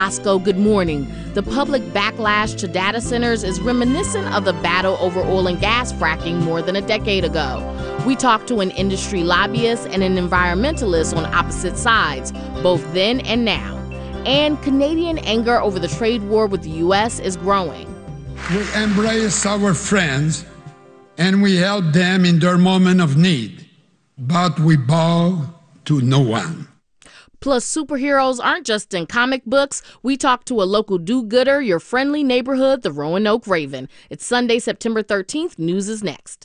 Osco, good morning. The public backlash to data centers is reminiscent of the battle over oil and gas fracking more than a decade ago. We talked to an industry lobbyist and an environmentalist on opposite sides, both then and now. And Canadian anger over the trade war with the U.S. is growing. We embrace our friends and we help them in their moment of need, but we bow to no one. Plus, superheroes aren't just in comic books. We talk to a local do-gooder, your friendly neighborhood, the Roanoke Raven. It's Sunday, September 13th. News is next.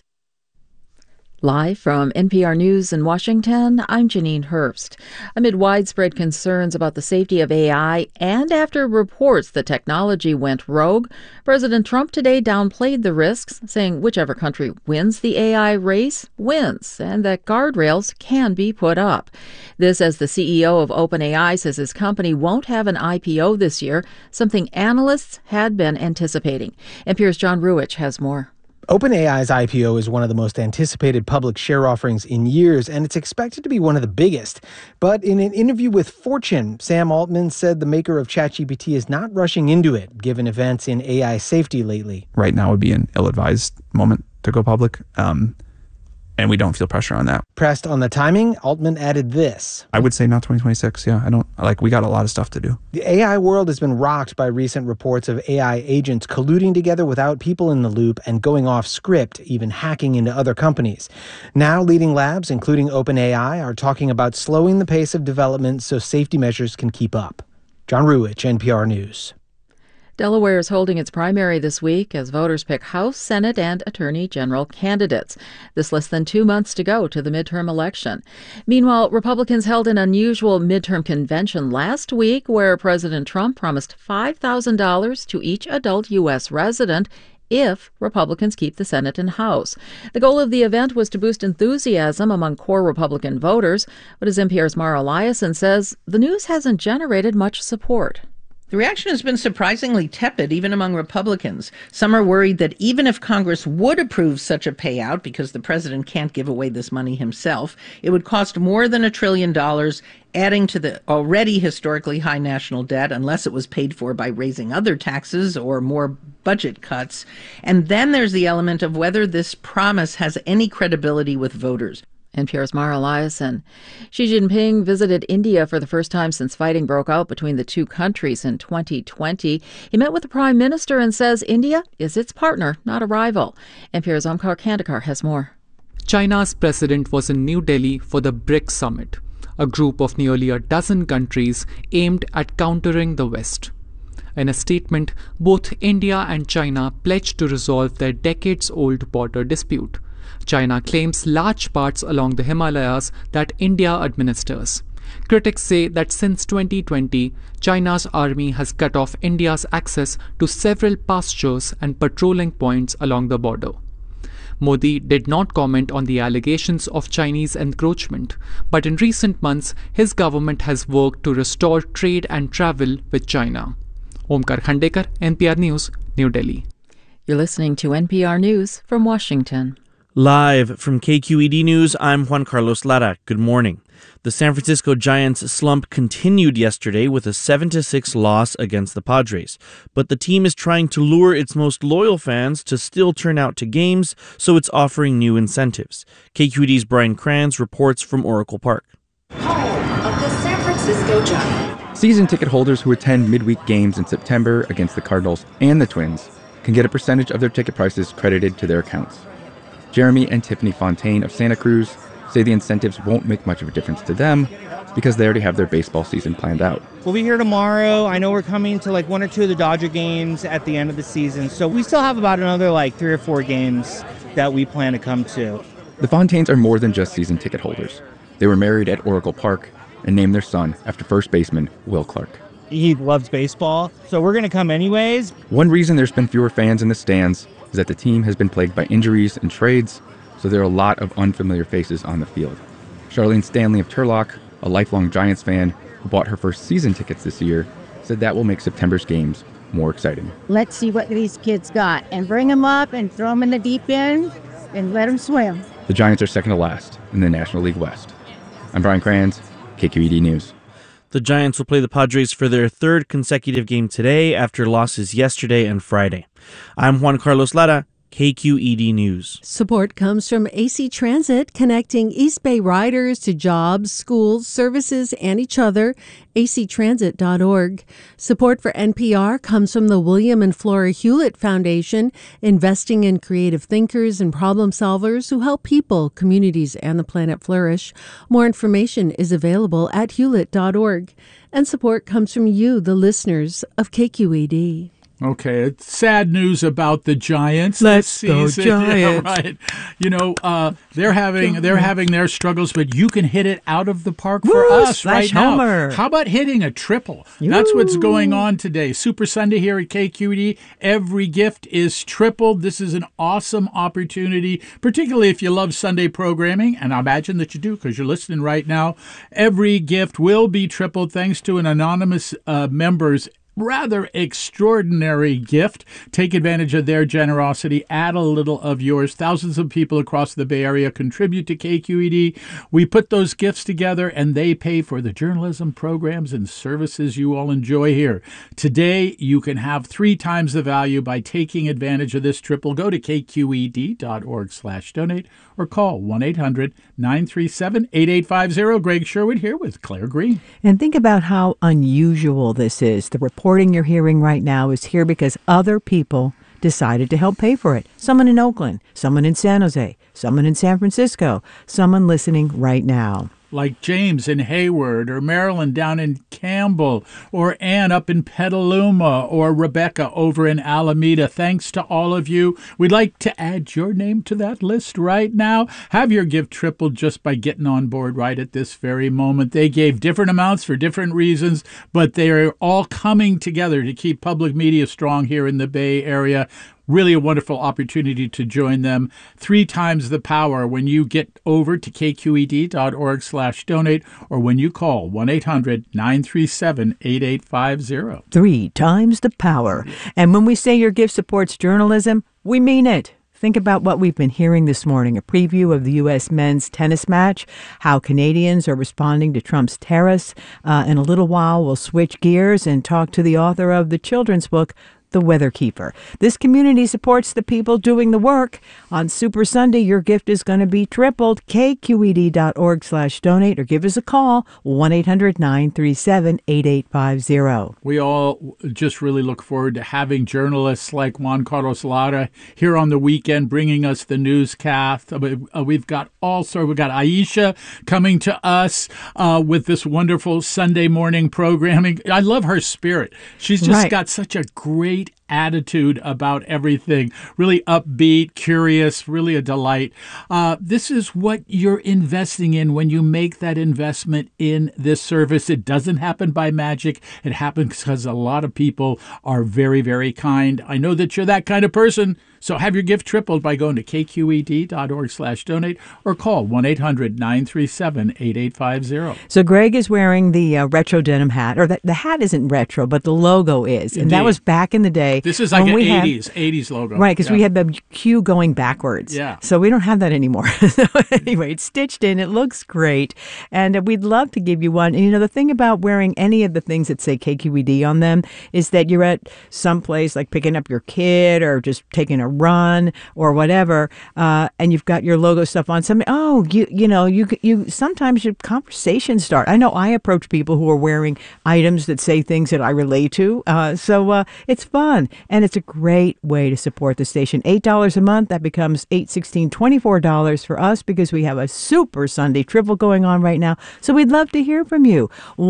Live from NPR News in Washington, I'm Janine Herbst. Amid widespread concerns about the safety of AI and after reports the technology went rogue, President Trump today downplayed the risks, saying whichever country wins the AI race wins, and that guardrails can be put up. This as the CEO of OpenAI says his company won't have an IPO this year, something analysts had been anticipating. NPR's John Ruwitch has more. OpenAI's IPO is one of the most anticipated public share offerings in years, and it's expected to be one of the biggest. But in an interview with Fortune, Sam Altman said the maker of ChatGPT is not rushing into it, given events in AI safety lately. Right now would be an ill-advised moment to go public, and we don't feel pressure on that. Pressed on the timing, Altman added this. I would say not 2026, yeah. We got a lot of stuff to do. The AI world has been rocked by recent reports of AI agents colluding together without people in the loop and going off script, even hacking into other companies. Now, leading labs, including OpenAI, are talking about slowing the pace of development so safety measures can keep up. John Ruwitch, NPR News. Delaware is holding its primary this week as voters pick House, Senate, and Attorney General candidates. This less than 2 months to go to the midterm election. Meanwhile, Republicans held an unusual midterm convention last week where President Trump promised $5,000 to each adult U.S. resident if Republicans keep the Senate and House. The goal of the event was to boost enthusiasm among core Republican voters, but as NPR's Mara Eliason says, the news hasn't generated much support. The reaction has been surprisingly tepid, even among Republicans. Some are worried that even if Congress would approve such a payout, because the president can't give away this money himself, it would cost more than $1 trillion, adding to the already historically high national debt, unless it was paid for by raising other taxes or more budget cuts. And then there's the element of whether this promise has any credibility with voters. NPR's Mara Eliason. Xi Jinping visited India for the first time since fighting broke out between the two countries in 2020. He met with the Prime Minister and says India is its partner, not a rival. NPR's Omkar Kandekar has more. China's president was in New Delhi for the BRICS summit, a group of nearly a dozen countries aimed at countering the West. In a statement, both India and China pledged to resolve their decades-old border dispute. China claims large parts along the Himalayas that India administers. Critics say that since 2020, China's army has cut off India's access to several pastures and patrolling points along the border. Modi did not comment on the allegations of Chinese encroachment, but in recent months, his government has worked to restore trade and travel with China. Omkar Khandekar, NPR News, New Delhi. You're listening to NPR News from Washington. Live from KQED News, I'm Juan Carlos Lara. Good morning. The San Francisco Giants' slump continued yesterday with a 7-6 loss against the Padres. But the team is trying to lure its most loyal fans to still turn out to games, so it's offering new incentives. KQED's Brian Kranz reports from Oracle Park. Home of the San Francisco Giants. Season ticket holders who attend midweek games in September against the Cardinals and the Twins can get a percentage of their ticket prices credited to their accounts. Jeremy and Tiffany Fontaine of Santa Cruz say the incentives won't make much of a difference to them because they already have their baseball season planned out. We'll be here tomorrow. I know we're coming to one or two of the Dodger games at the end of the season. So we still have about another 3 or 4 games that we plan to come to. The Fontaines are more than just season ticket holders. They were married at Oracle Park and named their son after first baseman Will Clark. He loves baseball, so we're going to come anyways. One reason there's been fewer fans in the stands is that the team has been plagued by injuries and trades, so there are a lot of unfamiliar faces on the field. Charlene Stanley of Turlock, a lifelong Giants fan who bought her first season tickets this year, said that will make September's games more exciting. Let's see what these kids got and bring them up and throw them in the deep end and let them swim. The Giants are second to last in the National League West. I'm Brian Kranz, KQED News. The Giants will play the Padres for their third consecutive game today after losses yesterday and Friday. I'm Juan Carlos Lara, KQED News. Support comes from AC Transit, connecting East Bay riders to jobs, schools, services, and each other. actransit.org. Support for NPR comes from the William and Flora Hewlett Foundation, investing in creative thinkers and problem solvers who help people, communities, and the planet flourish. More information is available at hewlett.org. And support comes from you, the listeners of KQED. Okay, it's sad news about the Giants. Let's go Giants! Yeah, right. You know, they're having their struggles, but you can hit it out of the park for us right homer. now. How about hitting a triple? That's what's going on today. Super Sunday here at KQED. Every gift is tripled. This is an awesome opportunity, particularly if you love Sunday programming, and I imagine that you do because you're listening right now. Every gift will be tripled thanks to an anonymous member's rather extraordinary gift. Take advantage of their generosity. Add a little of yours. Thousands of people across the Bay Area contribute to KQED. We put those gifts together and they pay for the journalism programs and services you all enjoy here. Today, you can have 3 times the value by taking advantage of this triple. Go to kqed.org/donate or call 1-800-937-8850. Greg Sherwood here with Claire Green. And think about how unusual this is. The reporting you're hearing right now is here because other people decided to help pay for it. Someone in Oakland, someone in San Jose, someone in San Francisco, someone listening right now. Like James in Hayward, or Marilyn down in Campbell, or Ann up in Petaluma, or Rebecca over in Alameda. Thanks to all of you. We'd like to add your name to that list right now. Have your gift tripled just by getting on board right at this very moment. They gave different amounts for different reasons, but they are all coming together to keep public media strong here in the Bay Area. Really a wonderful opportunity to join them. 3 times the power when you get over to kqed.org/donate or when you call 1-800-937-8850. 3 times the power. And when we say your gift supports journalism, we mean it. Think about what we've been hearing this morning, a preview of the U.S. men's tennis match, how Canadians are responding to Trump's tariffs. In a little while, we'll switch gears and talk to the author of the children's book, The Weather Keeper. This community supports the people doing the work. On Super Sunday, your gift is going to be tripled. kqed.org/donate or give us a call, 1-800-937-8850. We all just really look forward to having journalists like Juan Carlos Lara here on the weekend bringing us the newscast. We've got we've got Aisha coming to us with this wonderful Sunday morning programming. I love her spirit. She's just got such a great attitude about everything. Really upbeat, curious, really a delight. This is what you're investing in when you make that investment in this service. It doesn't happen by magic. It happens because a lot of people are very, very kind. I know that you're that kind of person. So have your gift tripled by going to kqed.org/donate or call 1-800-937-8850. So Greg is wearing the retro denim hat, or the hat isn't retro, but the logo is. Indeed. And that was back in the day. This is like an 80s logo. Right, because we had the Q going backwards. Yeah. So we don't have that anymore. So anyway, it's stitched in. It looks great. And we'd love to give you one. And, the thing about wearing any of the things that say KQED on them is that you're at some place like picking up your kid or just taking a run or whatever, and you've got your logo stuff on. You sometimes your conversations start. I know I approach people who are wearing items that say things that I relate to. So it's fun, and it's a great way to support the station. $8 a month, that becomes $8, $16, $24 for us because we have a Super Sunday triple going on right now. So we'd love to hear from you.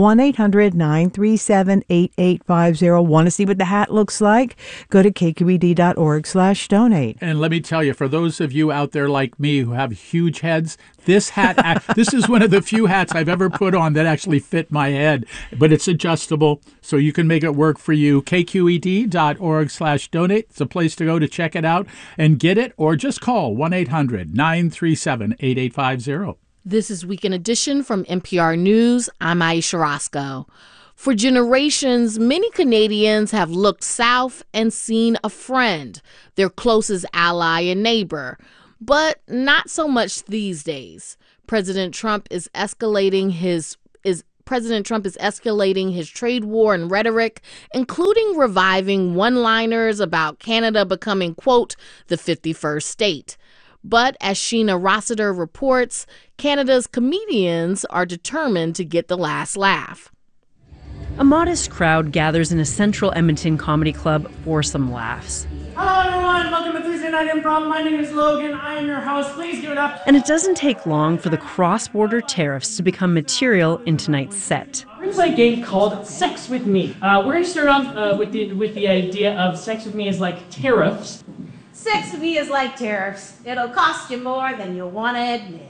1-800-937-8850. Want to see what the hat looks like? Go to kqed.org/donate. And let me tell you, for those of you out there like me who have huge heads, this hat, this is one of the few hats I've ever put on that actually fit my head, but it's adjustable, so you can make it work for you. kqed.org/donate. It's a place to go to check it out and get it, or just call 1-800-937-8850. This is Weekend Edition from NPR News. I'm Aisha Roscoe. For generations, many Canadians have looked south and seen a friend, their closest ally and neighbor. But not so much these days. President Trump is escalating his President Trump is escalating his trade war and rhetoric, including reviving one-liners about Canada becoming, quote, the 51st state. But as Sheena Rossiter reports, Canada's comedians are determined to get the last laugh. A modest crowd gathers in a central Edmonton comedy club for some laughs. Hello everyone, welcome to Thursday Night Improv. My name is Logan, I am your host. Please give it up. And it doesn't take long for the cross-border tariffs to become material in tonight's set. We're going to play a game called Sex With Me. We're going to start off with the idea of sex with me is like tariffs. Sex with me is like tariffs. It'll cost you more than you want to admit.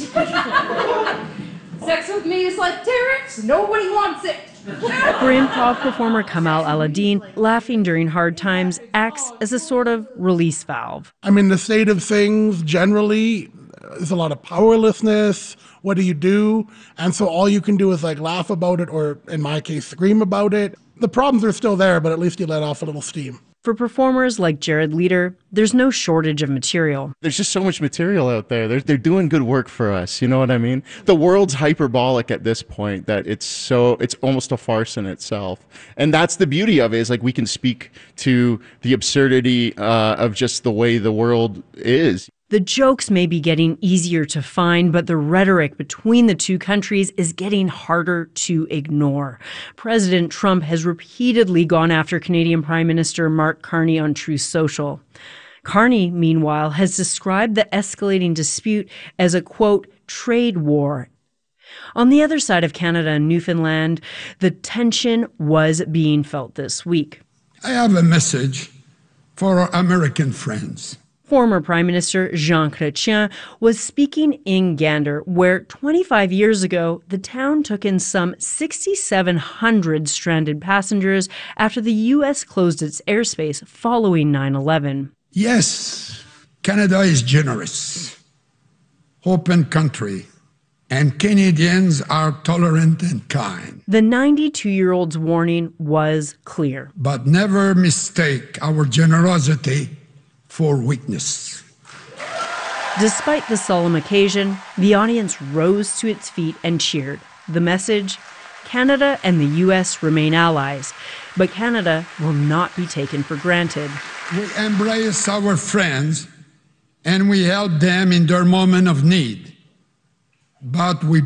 Sex with me is like tariffs. Nobody wants it. For improv performer Kamal Aladdin, laughing during hard times acts as a sort of release valve. I mean, the state of things generally is a lot of powerlessness. What do you do? And so all you can do is like laugh about it, or in my case, scream about it. The problems are still there, but at least you let off a little steam. For performers like Jared Leader, there's no shortage of material. There's just so much material out there. They're doing good work for us, you know what I mean? The world's hyperbolic at this point that it's almost a farce in itself. And that's the beauty of it, is like we can speak to the absurdity of just the way the world is. The jokes may be getting easier to find, but the rhetoric between the two countries is getting harder to ignore. President Trump has repeatedly gone after Canadian Prime Minister Mark Carney on Truth Social. Carney, meanwhile, has described the escalating dispute as a, quote, trade war. On the other side of Canada and Newfoundland, the tension was being felt this week. I have a message for our American friends. Former Prime Minister Jean Chrétien was speaking in Gander, where 25 years ago, the town took in some 6,700 stranded passengers after the U.S. closed its airspace following 9/11. Yes, Canada is generous, open country, and Canadians are tolerant and kind. The 92-year-old's warning was clear. But never mistake our generosity for weakness. Despite the solemn occasion, the audience rose to its feet and cheered. The message: Canada and the U.S. remain allies, but Canada will not be taken for granted. We embrace our friends and we help them in their moment of need. But we